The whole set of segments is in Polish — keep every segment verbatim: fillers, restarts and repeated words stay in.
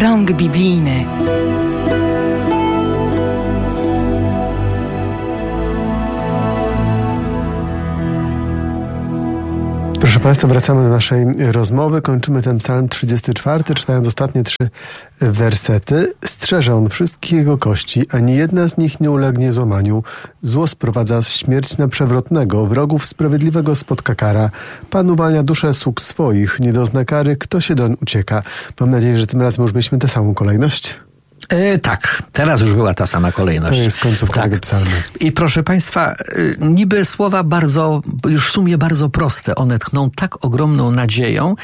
Krąg biblijny. Proszę Państwa, wracamy do naszej rozmowy. Kończymy ten psalm trzydziesty czwarty, czytając ostatnie trzy wersety. Strzeże on wszystkich jego kości, ani jedna z nich nie ulegnie złamaniu. Zło sprowadza śmierć na przewrotnego, wrogów sprawiedliwego spotka kara. Pan uwalnia duszę sług swoich, nie dozna kary, kto się doń ucieka. Mam nadzieję, że tym razem już mieliśmy tę samą kolejność. E, tak, teraz już była ta sama kolejność. To jest końcówka tak. tego psalmu. I proszę Państwa, niby słowa bardzo, już w sumie bardzo proste, one tchną tak ogromną nadzieją.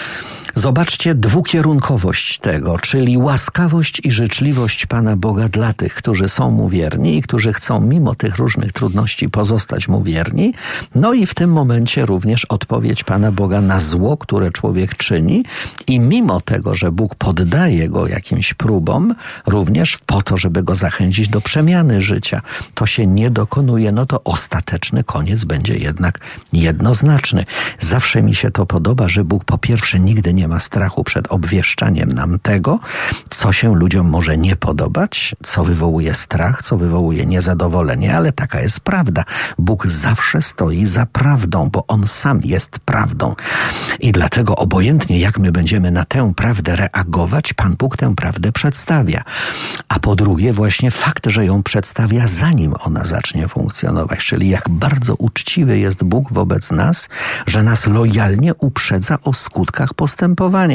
Zobaczcie dwukierunkowość tego, czyli łaskawość i życzliwość Pana Boga dla tych, którzy są Mu wierni i którzy chcą mimo tych różnych trudności pozostać Mu wierni. No i w tym momencie również odpowiedź Pana Boga na zło, które człowiek czyni i mimo tego, że Bóg poddaje go jakimś próbom, również po to, żeby go zachęcić do przemiany życia, to się nie dokonuje, no to ostateczny koniec będzie jednak jednoznaczny. Zawsze mi się to podoba, że Bóg po pierwsze nigdy nie ma strachu przed obwieszczaniem nam tego, co się ludziom może nie podobać, co wywołuje strach, co wywołuje niezadowolenie, ale taka jest prawda. Bóg zawsze stoi za prawdą, bo On sam jest prawdą. I dlatego obojętnie jak my będziemy na tę prawdę reagować, Pan Bóg tę prawdę przedstawia. A po drugie właśnie fakt, że ją przedstawia zanim ona zacznie funkcjonować, czyli jak bardzo uczciwy jest Bóg wobec nas, że nas lojalnie uprzedza o skutkach postępowania.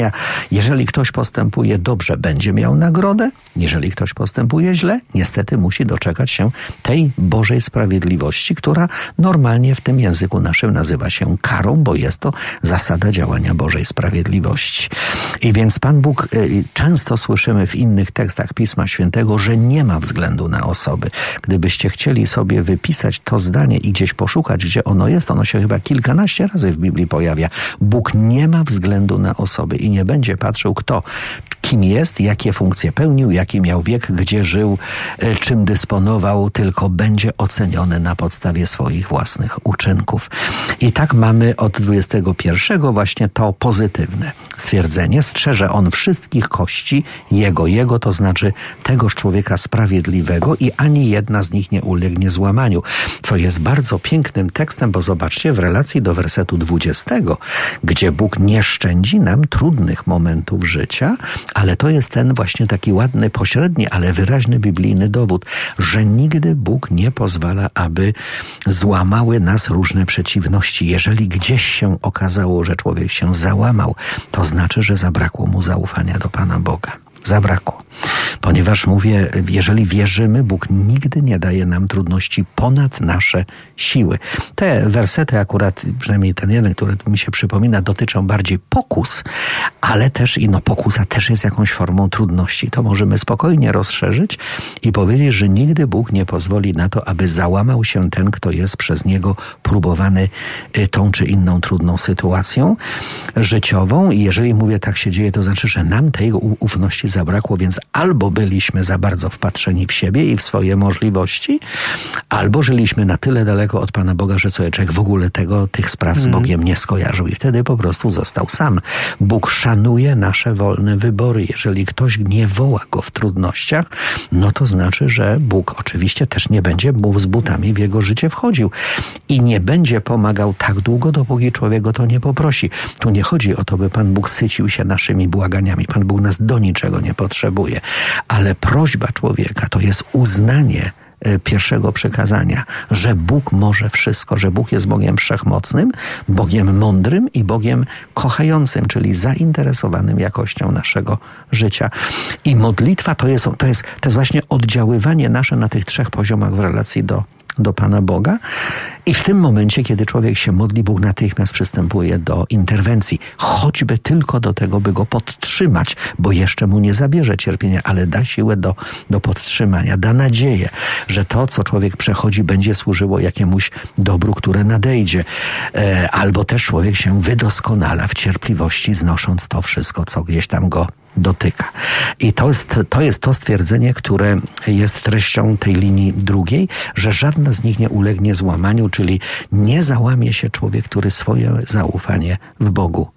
Jeżeli ktoś postępuje dobrze, będzie miał nagrodę. Jeżeli ktoś postępuje źle, niestety musi doczekać się tej Bożej sprawiedliwości, która normalnie w tym języku naszym nazywa się karą, bo jest to zasada działania Bożej sprawiedliwości. I więc Pan Bóg, często słyszymy w innych tekstach Pisma Świętego, że nie ma względu na osoby. Gdybyście chcieli sobie wypisać to zdanie i gdzieś poszukać, gdzie ono jest, ono się chyba kilkanaście razy w Biblii pojawia. Bóg nie ma względu na osoby i nie będzie patrzył, kto, kim jest, jakie funkcje pełnił, jaki miał wiek, gdzie żył, czym dysponował, tylko będzie oceniony na podstawie swoich własnych uczynków. I tak mamy od dwudziestego pierwszego właśnie to pozytywne stwierdzenie. Strzeże on wszystkich kości jego, jego to znaczy tegoż człowieka sprawiedliwego i ani jedna z nich nie ulegnie złamaniu. Co jest bardzo pięknym tekstem, bo zobaczcie w relacji do wersetu dwudziestego, gdzie Bóg nie szczędzi nam trudnych momentów życia, ale to jest ten właśnie taki ładny, pośredni, ale wyraźny biblijny dowód, że nigdy Bóg nie pozwala, aby złamały nas różne przeciwności. Jeżeli gdzieś się okazało, że człowiek się załamał, to znaczy, że zabrakło mu zaufania do Pana Boga. Zabrakło. Ponieważ mówię, jeżeli wierzymy, Bóg nigdy nie daje nam trudności ponad nasze siły. Te wersety akurat, przynajmniej ten jeden, który mi się przypomina, dotyczą bardziej pokus, ale też, i no pokusa też jest jakąś formą trudności. To możemy spokojnie rozszerzyć i powiedzieć, że nigdy Bóg nie pozwoli na to, aby załamał się ten, kto jest przez Niego próbowany tą czy inną trudną sytuacją życiową. I jeżeli mówię, tak się dzieje, to znaczy, że nam tej ufności zabrakło, więc albo byliśmy za bardzo wpatrzeni w siebie i w swoje możliwości, albo żyliśmy na tyle daleko od Pana Boga, że sobie człowiek w ogóle tego, tych spraw z Bogiem nie skojarzył i wtedy po prostu został sam. Bóg szanuje nasze wolne wybory. Jeżeli ktoś nie woła Go w trudnościach, no to znaczy, że Bóg oczywiście też nie będzie mu z butami w jego życie wchodził i nie będzie pomagał tak długo, dopóki człowiek go to nie poprosi. Tu nie chodzi o to, by Pan Bóg sycił się naszymi błaganiami. Pan Bóg nas do niczego nie potrzebuje. Ale prośba człowieka to jest uznanie pierwszego przykazania, że Bóg może wszystko, że Bóg jest Bogiem wszechmocnym, Bogiem mądrym i Bogiem kochającym, czyli zainteresowanym jakością naszego życia. I modlitwa to jest, to jest, to jest właśnie oddziaływanie nasze na tych trzech poziomach w relacji do do Pana Boga i w tym momencie, kiedy człowiek się modli, Bóg natychmiast przystępuje do interwencji, choćby tylko do tego, by go podtrzymać, bo jeszcze mu nie zabierze cierpienia, ale da siłę do, do podtrzymania, da nadzieję, że to, co człowiek przechodzi, będzie służyło jakiemuś dobru, które nadejdzie. E, albo też człowiek się wydoskonala w cierpliwości, znosząc to wszystko, co gdzieś tam go dotyka. I to jest, to jest to stwierdzenie, które jest treścią tej linii drugiej, że żadna z nich nie ulegnie złamaniu, czyli nie załamie się człowiek, który swoje zaufanie w Bogu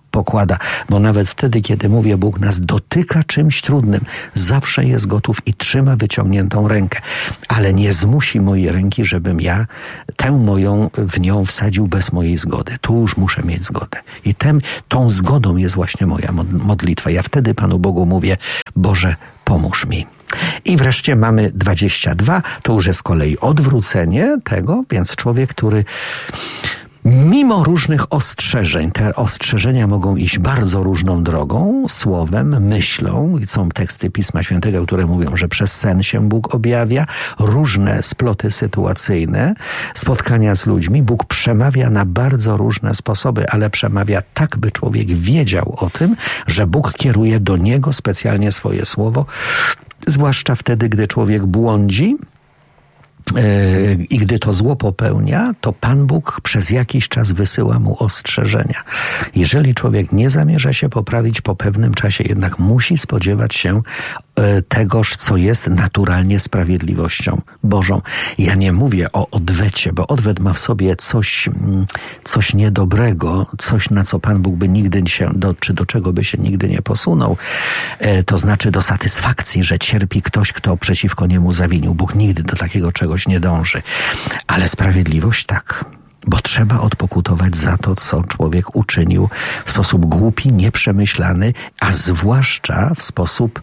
pokłada, bo nawet wtedy, kiedy mówię, Bóg nas dotyka czymś trudnym, zawsze jest gotów i trzyma wyciągniętą rękę, ale nie zmusi mojej ręki, żebym ja tę moją w nią wsadził bez mojej zgody. Tu już muszę mieć zgodę. I tem, tą zgodą jest właśnie moja modlitwa. Ja wtedy Panu Bogu mówię, Boże, pomóż mi. I wreszcie mamy dwadzieścia dwa, to już jest z kolei odwrócenie tego, więc człowiek, który mimo różnych ostrzeżeń, te ostrzeżenia mogą iść bardzo różną drogą, słowem, myślą. Są teksty Pisma Świętego, które mówią, że przez sen się Bóg objawia, różne sploty sytuacyjne, spotkania z ludźmi. Bóg przemawia na bardzo różne sposoby, ale przemawia tak, by człowiek wiedział o tym, że Bóg kieruje do niego specjalnie swoje słowo, zwłaszcza wtedy, gdy człowiek błądzi, i gdy to zło popełnia, to Pan Bóg przez jakiś czas wysyła mu ostrzeżenia. Jeżeli człowiek nie zamierza się poprawić, po pewnym czasie jednak musi spodziewać się tegoż, co jest naturalnie sprawiedliwością Bożą. Ja nie mówię o odwecie, bo odwet ma w sobie coś, coś niedobrego, coś, na co Pan Bóg by nigdy się, do, czy do czego by się nigdy nie posunął. To znaczy do satysfakcji, że cierpi ktoś, kto przeciwko niemu zawinił. Bóg nigdy do takiego czegoś nie dąży. Ale sprawiedliwość tak. Bo trzeba odpokutować za to, co człowiek uczynił w sposób głupi, nieprzemyślany, a zwłaszcza w sposób,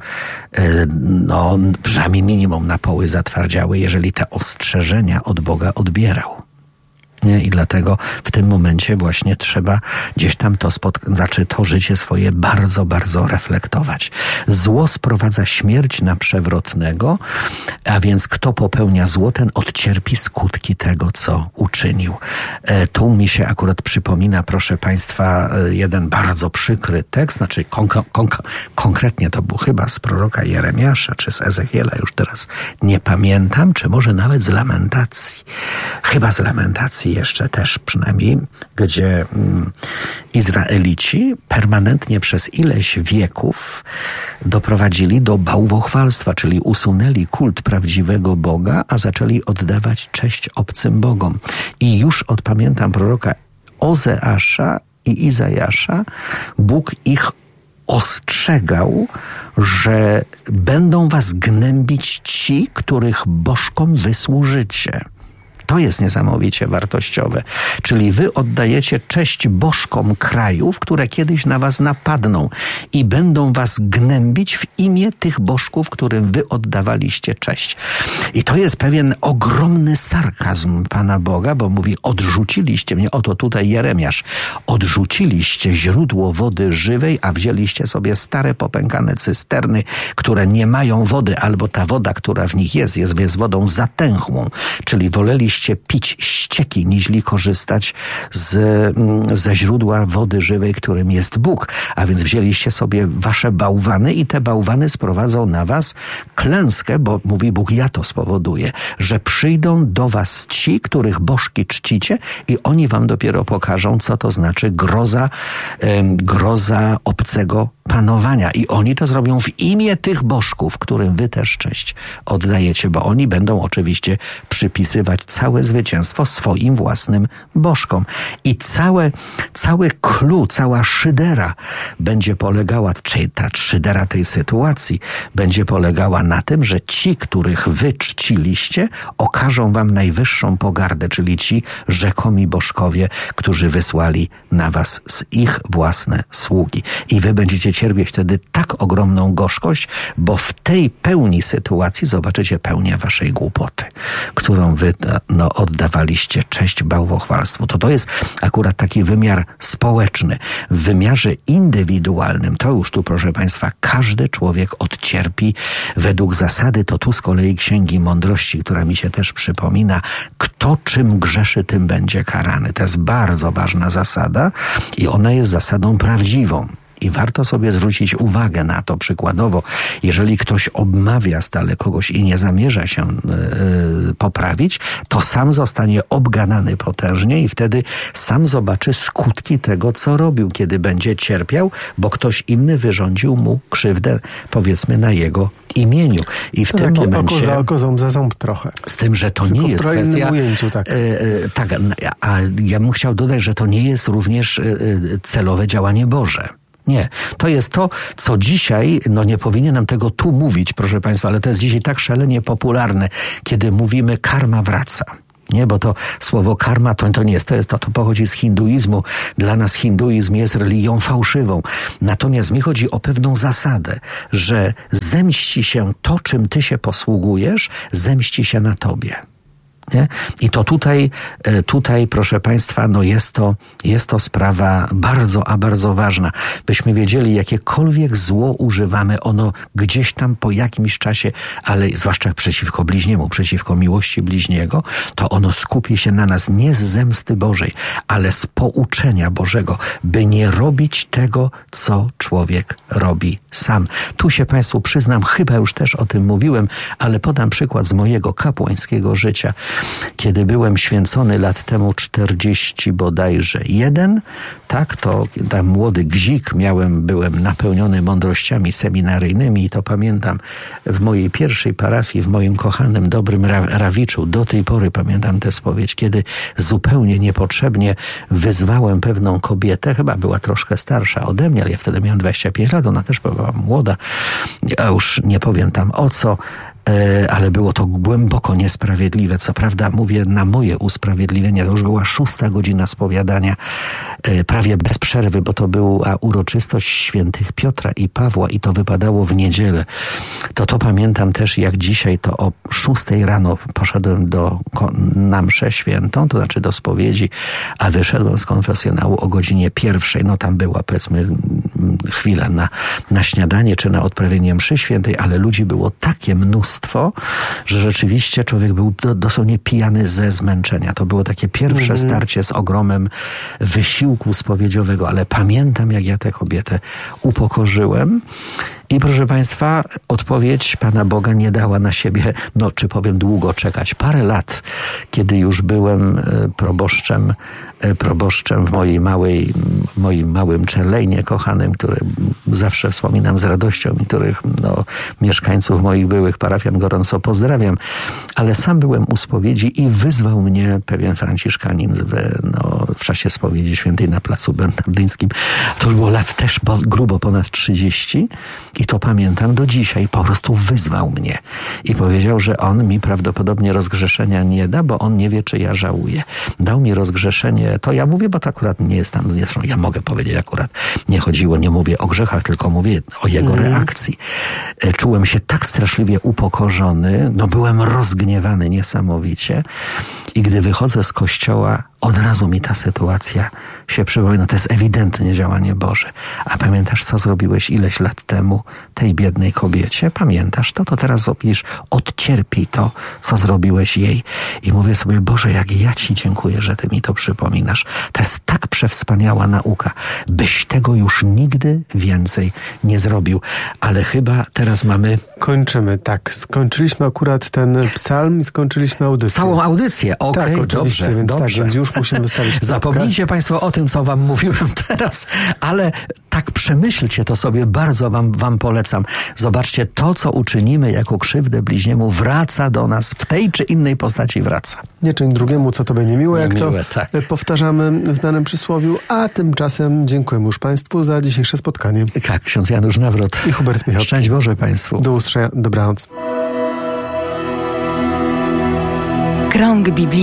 no, przynajmniej minimum na poły zatwardziały, jeżeli te ostrzeżenia od Boga odbierał. Nie? I dlatego w tym momencie właśnie trzeba gdzieś tam to, spot- znaczy to życie swoje bardzo, bardzo reflektować. Zło sprowadza śmierć na przewrotnego, a więc kto popełnia zło, ten odcierpi skutki tego, co uczynił. E, tu mi się akurat przypomina, proszę Państwa, jeden bardzo przykry tekst, znaczy konk- konk- konkretnie to był chyba z proroka Jeremiasza, czy z Ezechiela, już teraz nie pamiętam, czy może nawet z Lamentacji. Chyba z Lamentacji jeszcze też przynajmniej, gdzie mm, Izraelici permanentnie przez ileś wieków doprowadzili do bałwochwalstwa, czyli usunęli kult prawdziwego Boga, a zaczęli oddawać cześć obcym bogom. I już od, pamiętam, proroka Ozeasza i Izajasza, Bóg ich ostrzegał, że będą was gnębić ci, których bożkom wysłużycie. To jest niesamowicie wartościowe. Czyli wy oddajecie cześć bożkom krajów, które kiedyś na was napadną i będą was gnębić w imię tych bożków, którym wy oddawaliście cześć. I to jest pewien ogromny sarkazm Pana Boga, bo mówi, odrzuciliście mnie, oto tutaj Jeremiasz, odrzuciliście źródło wody żywej, a wzięliście sobie stare, popękane cysterny, które nie mają wody, albo ta woda, która w nich jest, jest, jest wodą zatęchłą, czyli woleliście pić ścieki, niźli korzystać z, ze źródła wody żywej, którym jest Bóg. A więc wzięliście sobie wasze bałwany i te bałwany sprowadzą na was klęskę, bo mówi Bóg, ja to spowoduję, że przyjdą do was ci, których bożki czcicie i oni wam dopiero pokażą, co to znaczy groza, groza obcego panowania. I oni to zrobią w imię tych bożków, którym wy też cześć oddajecie, bo oni będą oczywiście przypisywać całe zwycięstwo swoim własnym bożkom. I całe, cały clue, cała szydera będzie polegała, czyli ta szydera tej sytuacji będzie polegała na tym, że ci, których wy czciliście, okażą wam najwyższą pogardę, czyli ci rzekomi bożkowie, którzy wysłali na was ich własne sługi. I wy będziecie cierpieć wtedy tak ogromną gorzkość, bo w tej pełni sytuacji zobaczycie pełnię waszej głupoty, którą wy no, oddawaliście cześć bałwochwalstwu. To to jest akurat taki wymiar społeczny. W wymiarze indywidualnym, to już tu, proszę Państwa, każdy człowiek odcierpi według zasady, to tu z kolei Księgi Mądrości, która mi się też przypomina, kto czym grzeszy, tym będzie karany. To jest bardzo ważna zasada i ona jest zasadą prawdziwą. I warto sobie zwrócić uwagę na to. Przykładowo, jeżeli ktoś obmawia stale kogoś i nie zamierza się yy, poprawić, to sam zostanie obgadany potężnie i wtedy sam zobaczy skutki tego, co robił, kiedy będzie cierpiał, bo ktoś inny wyrządził mu krzywdę, powiedzmy, na jego imieniu. I w to tym takie momencie... oko za oko, ząb za ząb trochę. Z tym, że to Tylko nie jest w kwestia... ujęciu, tak. E, e, tak, a ja bym chciał dodać, że to nie jest również e, celowe działanie Boże. Nie. To jest to, co dzisiaj, no nie powinienem tego tu mówić, proszę Państwa, ale to jest dzisiaj tak szalenie popularne, kiedy mówimy karma wraca. Nie, bo to słowo karma to, to nie jest, to jest to, to pochodzi z hinduizmu. Dla nas hinduizm jest religią fałszywą. Natomiast mi chodzi o pewną zasadę, że zemści się to, czym ty się posługujesz, zemści się na tobie. Nie? I to tutaj, tutaj, proszę Państwa, no jest to, jest to sprawa bardzo, a bardzo ważna. Byśmy wiedzieli, jakiekolwiek zło używamy, ono gdzieś tam po jakimś czasie, ale zwłaszcza przeciwko bliźniemu, przeciwko miłości bliźniego, to ono skupi się na nas nie z zemsty Bożej, ale z pouczenia Bożego, by nie robić tego, co człowiek robi sam. Tu się Państwu przyznam, chyba już też o tym mówiłem, ale podam przykład z mojego kapłańskiego życia. Kiedy byłem święcony lat temu czterdzieści bodajże jeden, tak, to tam młody gzik miałem, byłem napełniony mądrościami seminaryjnymi i to pamiętam w mojej pierwszej parafii, w moim kochanym, dobrym Rawiczu, do tej pory pamiętam tę spowiedź, kiedy zupełnie niepotrzebnie wyzwałem pewną kobietę, chyba była troszkę starsza ode mnie, ale ja wtedy miałem dwadzieścia pięć lat, ona też była młoda, a już nie powiem tam o co, ale było to głęboko niesprawiedliwe. Co prawda mówię na moje usprawiedliwienie, to już była szósta godzina spowiadania, prawie bez przerwy, bo to była uroczystość świętych Piotra i Pawła i to wypadało w niedzielę. To to pamiętam też, jak dzisiaj to o szóstej rano poszedłem do, na mszę świętą, to znaczy do spowiedzi, a wyszedłem z konfesjonału o godzinie pierwszej. No tam była, powiedzmy, chwila na, na śniadanie czy na odprawienie mszy świętej, ale ludzi było takie mnóstwo, że rzeczywiście człowiek był dosłownie pijany ze zmęczenia. To było takie pierwsze mm-hmm. starcie z ogromem wysiłku spowiedziowego, ale pamiętam, jak ja tę kobietę upokorzyłem. I proszę Państwa, odpowiedź Pana Boga nie dała na siebie, no czy powiem długo czekać. Parę lat, kiedy już byłem proboszczem, proboszczem w mojej małej, moim małym Czerlejnie kochanym, który zawsze wspominam z radością i których no, mieszkańców moich byłych parafian gorąco pozdrawiam, ale sam byłem u spowiedzi i wyzwał mnie pewien franciszkanin w, no, w czasie spowiedzi świętej na placu Bernardyńskim. To już było lat też po, grubo ponad trzydzieści i to pamiętam do dzisiaj. Po prostu wyzwał mnie i powiedział, że on mi prawdopodobnie rozgrzeszenia nie da, bo on nie wie, czy ja żałuję. Dał mi rozgrzeszenie. To ja mówię, bo to akurat nie jest tam, nie, ja mogę powiedzieć akurat, nie chodziło, nie mówię o grzechach, tylko mówię o jego mm. reakcji. Czułem się tak straszliwie upokorzony, no byłem rozgniewany niesamowicie i gdy wychodzę z kościoła, od razu mi ta sytuacja się przypomina. To jest ewidentnie działanie Boże. A pamiętasz, co zrobiłeś ileś lat temu tej biednej kobiecie? Pamiętasz to? To teraz widzisz, odcierpij to, co zrobiłeś jej. I mówię sobie, Boże, jak ja Ci dziękuję, że Ty mi to przypominasz. To jest tak przewspaniała nauka. Byś tego już nigdy więcej nie zrobił. Ale chyba teraz mamy... Kończymy, tak. Skończyliśmy akurat ten psalm i skończyliśmy audycję. Całą audycję, okej, okay, tak, dobrze, więc dobrze. Tak, więc już musimy stawić Zapomnijcie Państwo o tym, co Wam mówiłem teraz, ale tak przemyślcie to sobie, bardzo Wam, wam polecam. Zobaczcie, to, co uczynimy jako krzywdę bliźniemu, wraca do nas, w tej czy innej postaci wraca. Nie czyń drugiemu, co Tobie niemiłe, jak niemiłe, to tak. powtarzamy w znanym przysłowiu, a tymczasem dziękujemy już Państwu za dzisiejsze spotkanie. Tak, ksiądz Janusz Nawrot. I Hubert Michałowski. Szczęść Boże Państwu. Do usłyszenia, dobranoc. Krąg Biblii.